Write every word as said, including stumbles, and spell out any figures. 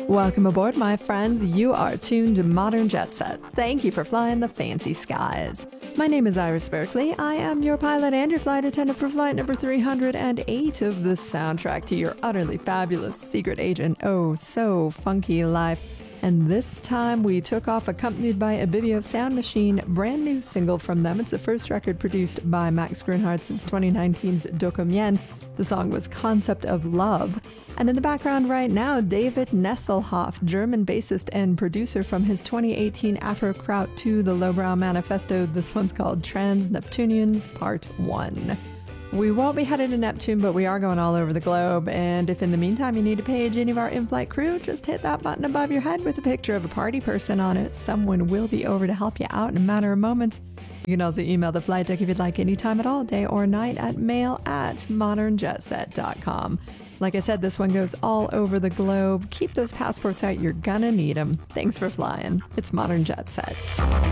Welcome aboard, my friends. You are tuned to Modern Jet Set. Thank you for flying the fancy skies. My name is Iris Berkeley. I am your pilot and your flight attendant for flight number three hundred eight of the soundtrack to your utterly fabulous secret agent, oh so funky life. And this time we took off accompanied by a Bibio Sound Machine, brand new single from them. It's the first record produced by Max Grunhardt since twenty nineteen's Dokomien. The song was Concept of Love. And in the background right now, David Nesselhoff, German bassist and producer from his twenty eighteen Afro Kraut to the Lowbrow Manifesto. This one's called Trans Neptunians Part one. We won't be headed to Neptune, but we are going all over the globe. And if in the meantime you need to page any of our in-flight crew, just hit that button above your head with a picture of a party person on it. Someone will be over to help you out in a matter of moments. You can also email the flight deck if you'd like, anytime at all, day or night, at mail at modern jet set dot com. Like I said, this one goes all over the globe. Keep those passports out. You're gonna need them. Thanks for flying. It's Modern Jet Set.